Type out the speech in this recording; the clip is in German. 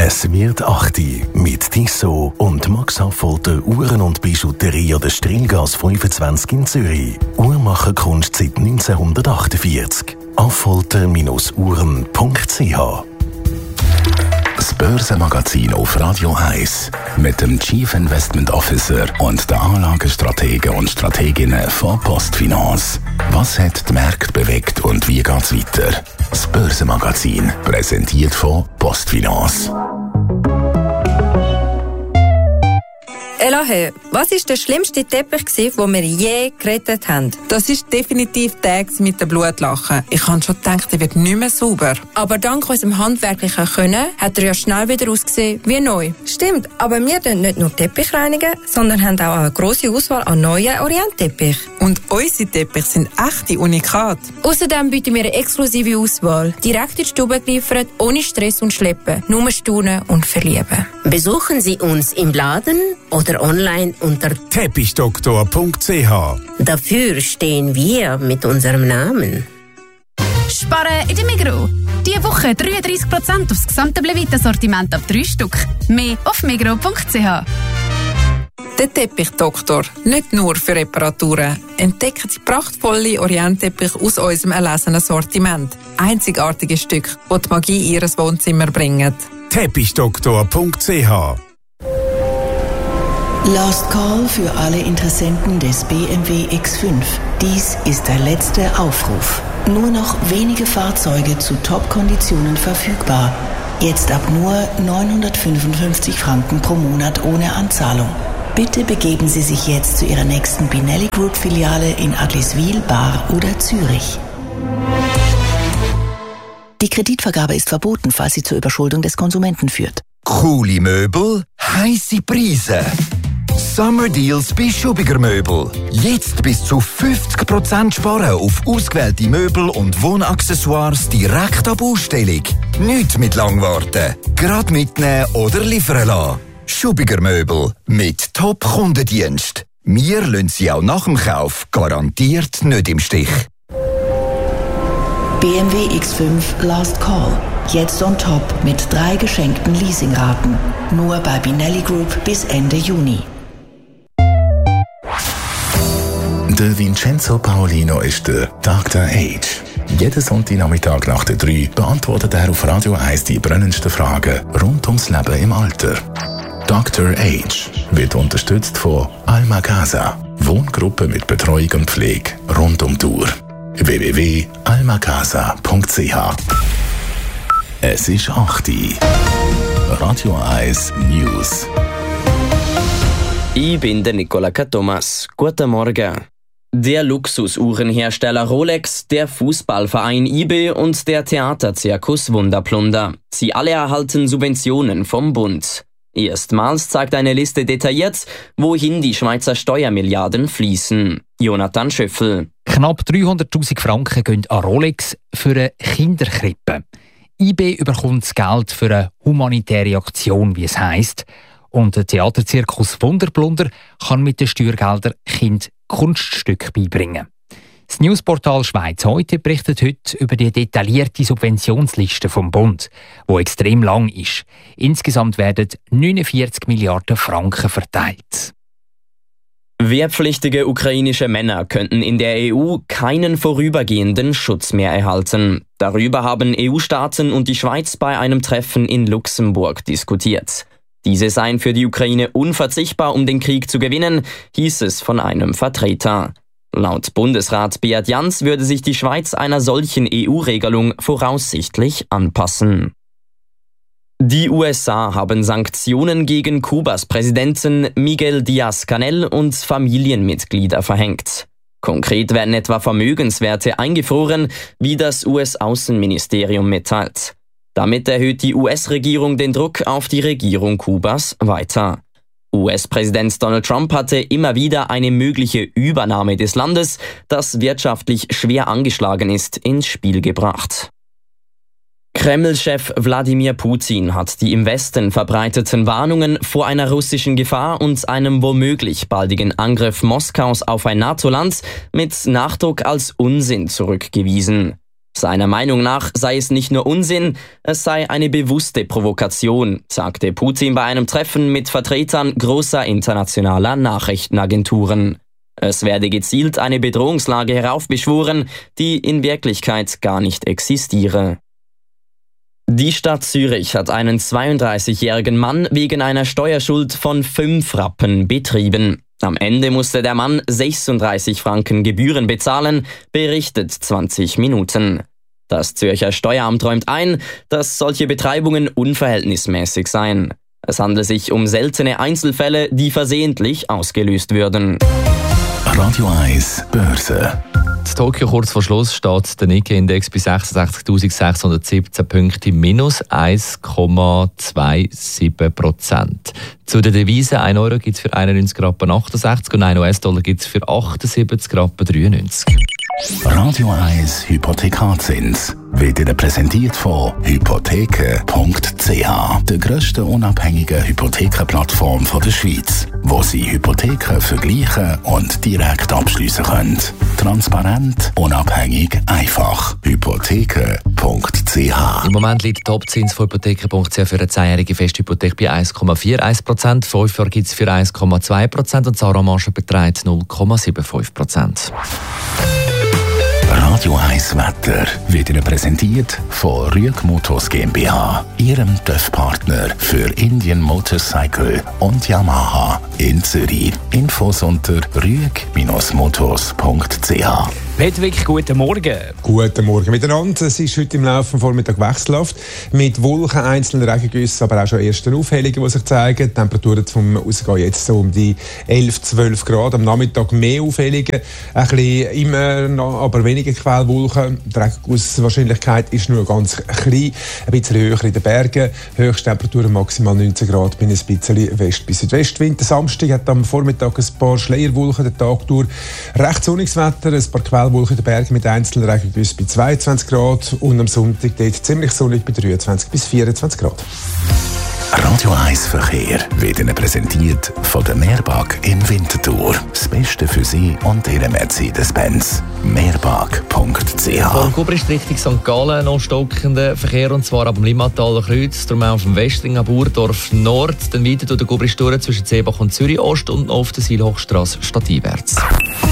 Es wird 8 mit Tissot und Max Affolter Uhren und Bijouterie an der Strilgasse 25 in Zürich. Uhrmacherkunst seit 1948. Affolter-uhren.ch. Das Börsenmagazin auf Radio 1 mit dem Chief Investment Officer und den Anlagestrategen und Strateginnen von Postfinance. Was hat die Märkte bewegt und wie geht's weiter? Das Börsenmagazin, präsentiert von Postfinance. Elahe, was war der schlimmste Teppich, den wir je gerettet haben? Das ist definitiv der mit dem Blutlachen. Ich habe schon gedacht, er wird nicht mehr sauber. Aber dank unserem handwerklichen Können hat er ja schnell wieder ausgesehen wie neu. Stimmt, aber wir reinigen nicht nur Teppich reinigen, sondern haben auch eine grosse Auswahl an neuen Orientteppich. Und unsere Teppiche sind echte Unikat. Außerdem bieten wir eine exklusive Auswahl. Direkt in die Stube geliefert, ohne Stress und Schleppen. Nur staunen und verlieben. Besuchen Sie uns im Laden oder online unter tepichdoktor.ch. Dafür stehen wir mit unserem Namen. Sparen in der Migros. Diese Woche 33% aufs gesamte Blevita-Sortiment ab 3 Stück. Mehr auf migros.ch. Der Teppichdoktor. Nicht nur für Reparaturen. Entdecken Sie prachtvolle Orientteppiche aus unserem erlesenen Sortiment. Einzigartige Stücke, die die Magie in Ihr Wohnzimmer bringen. tepichdoktor.ch. Last Call für alle Interessenten des BMW X5. Dies ist der letzte Aufruf. Nur noch wenige Fahrzeuge zu Top-Konditionen verfügbar. Jetzt ab nur 955 Franken pro Monat ohne Anzahlung. Bitte begeben Sie sich jetzt zu Ihrer nächsten Binelli Group Filiale in Agliswil, Bar oder Zürich. Die Kreditvergabe ist verboten, falls sie zur Überschuldung des Konsumenten führt. Coole Möbel, heisse Preise. Summer Deals bei Schubiger Möbel. Jetzt bis zu 50% sparen auf ausgewählte Möbel und Wohnaccessoires direkt ab Ausstellung. Nicht mit Langwarten. Gerade mitnehmen oder liefern lassen. Schubiger Möbel mit Top-Kundendienst. Wir lassen Sie auch nach dem Kauf garantiert nicht im Stich. BMW X5 Last Call. Jetzt on top mit 3 geschenkten Leasingraten. Nur bei Binelli Group bis Ende Juni. Der Vincenzo Paolino ist der Dr. Age. Jeden Sonntagnachmittag nach der 3 beantwortet er auf Radio 1 die brennendsten Fragen rund ums Leben im Alter. Dr. Age wird unterstützt von Alma Casa, Wohngruppe mit Betreuung und Pflege rund um die Uhr. www.almacasa.ch. Es ist 8 Uhr. Radio 1 News. Ich bin der Nicola Thomas. Guten Morgen. Der Luxusuhrenhersteller Rolex, der Fußballverein IB und der Theaterzirkus Wunderplunder. Sie alle erhalten Subventionen vom Bund. Erstmals zeigt eine Liste detailliert, wohin die Schweizer Steuermilliarden fließen. Jonathan Schöffel. Knapp 300'000 Franken gehen an Rolex für eine Kinderkrippe. IB bekommt das Geld für eine humanitäre Aktion, wie es heisst. Und der Theaterzirkus Wunderplunder kann mit den Steuergeldern Kind Kunststücke beibringen. Das Newsportal Schweiz heute berichtet heute über die detaillierte Subventionsliste vom Bund, die extrem lang ist. Insgesamt werden 49 Milliarden Franken verteilt. Wehrpflichtige ukrainische Männer könnten in der EU keinen vorübergehenden Schutz mehr erhalten. Darüber haben EU-Staaten und die Schweiz bei einem Treffen in Luxemburg diskutiert. Diese seien für die Ukraine unverzichtbar, um den Krieg zu gewinnen, hieß es von einem Vertreter. Laut Bundesrat Beat Jans würde sich die Schweiz einer solchen EU-Regelung voraussichtlich anpassen. Die USA haben Sanktionen gegen Kubas Präsidenten Miguel Díaz-Canel und Familienmitglieder verhängt. Konkret werden etwa Vermögenswerte eingefroren, wie das US-Außenministerium mitteilt. Damit erhöht die US-Regierung den Druck auf die Regierung Kubas weiter. US-Präsident Donald Trump hatte immer wieder eine mögliche Übernahme des Landes, das wirtschaftlich schwer angeschlagen ist, ins Spiel gebracht. Kreml-Chef Wladimir Putin hat die im Westen verbreiteten Warnungen vor einer russischen Gefahr und einem womöglich baldigen Angriff Moskaus auf ein NATO-Land mit Nachdruck als Unsinn zurückgewiesen. Seiner Meinung nach sei es nicht nur Unsinn, es sei eine bewusste Provokation, sagte Putin bei einem Treffen mit Vertretern großer internationaler Nachrichtenagenturen. Es werde gezielt eine Bedrohungslage heraufbeschworen, die in Wirklichkeit gar nicht existiere. Die Stadt Zürich hat einen 32-jährigen Mann wegen einer Steuerschuld von 5 Rappen betrieben. Am Ende musste der Mann 36 Franken Gebühren bezahlen, berichtet 20 Minuten. Das Zürcher Steueramt räumt ein, dass solche Betreibungen unverhältnismäßig seien. Es handelt sich um seltene Einzelfälle, die versehentlich ausgelöst würden. Radio 1 Börse. In Tokio kurz vor Schluss steht der Nikkei-Index bei 66.617 Punkten, minus 1,27%. Zu den Devisen, 1 Euro gibt es für 91,68 Rappen und 1 US-Dollar gibt es für 78,93 Rappen. Radio 1 Hypothekarzins wird Ihnen präsentiert von hypotheken.ch, der grössten unabhängigen Hypothekenplattform der Schweiz, wo Sie Hypotheken vergleichen und direkt abschliessen können. Transparent, unabhängig, einfach. Hypotheken.ch. Im Moment liegt der Topzins von hypotheken.ch für eine 10-jährige Festhypothek bei 1,41%, 5 Jahre gibt es für 1,2% und die Zara-Marge beträgt 0,75%. Radio 1 Wetter wird Ihnen präsentiert von Rüeg Motors GmbH, Ihrem TÜV-Partner für Indian Motorcycle und Yamaha in Zürich. Infos unter rüeg-motors.ch. Hedwig, guten Morgen. Guten Morgen miteinander. Es ist heute im Laufe des Vormittags wechselhaft. Mit Wolken, einzelnen Regengüssen, aber auch schon ersten Aufhellungen, die sich zeigen. Die Temperaturen vom Ausgehen jetzt so um die 11-12 Grad. Am Nachmittag mehr Aufhellungen. Ein bisschen immer noch, aber weniger Quellwolken. Die Regengusswahrscheinlichkeit ist nur ganz klein. Ein bisschen höher in den Bergen. Höchsttemperaturen maximal 19 Grad bei ein bisschen West- bis Südwestwind. Der Samstag hat am Vormittag ein paar Schleierwolken, den Tag durch recht sonniges Wetter, ein paar Quellwolken in den Bergen mit einzelnen Regengüssen bei 22 Grad und am Sonntag dort ziemlich sonnig bei 23 bis 24 Grad. Radio 1 Verkehr wird Ihnen präsentiert von der Meerbag in Winterthur. Das Beste für Sie und Ihre Mercedes-Benz. Meerbag.ch. Von Gubrist Richtung St. Gallen noch stockender Verkehr, und zwar ab dem Limmataler Kreuz, darum auch auf dem Westring am Burdorf Nord, dann weiter durch den Gubrist durch zwischen Seebach und Zürich Ost und auf der Seilhochstrasse stadteinwärts.